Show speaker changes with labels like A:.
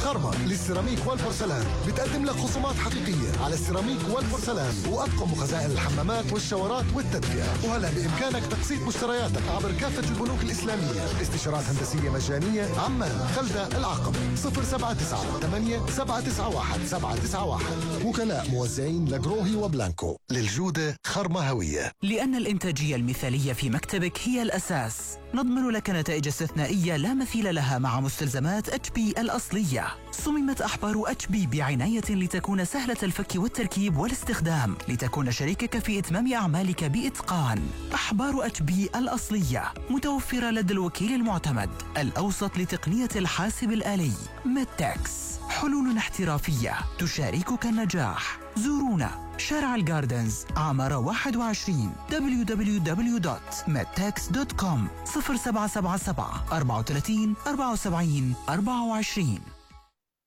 A: خرمة للسيراميك والبورسلان بتقدم لك خصومات حقيقية على السيراميك والبورسلان وأطقم وخزائن الحمامات والشاورات والتدفئة. وهلا بإمكانك تقسيط مشترياتك عبر كافة البنوك الإسلامية. استشارات هندسية مجانية. عمان، خلدة، العقبة. 079-8-791-791. وكلاء موزعين لجروهي وبلانكو. للجودة خرمة هوية.
B: لأن الإنتاجية المثالية في مكتبك هي الأساس، نضمن لك نتائج استثنائية لا مثيل لها مع مستلزمات HP الأصلية. صممت أحبار HP بعناية لتكون سهلة الفك والتركيب والاستخدام، لتكون شريكك في إتمام أعمالك بإتقان. أحبار HP الأصلية متوفرة لدى الوكيل المعتمد الأوسط لتقنية الحاسب الآلي ميدتكس. حلول احترافية تشاركك النجاح. زورونا شارع الجاردنز عمارة 21 www.medtex.com 0777 34 74 24.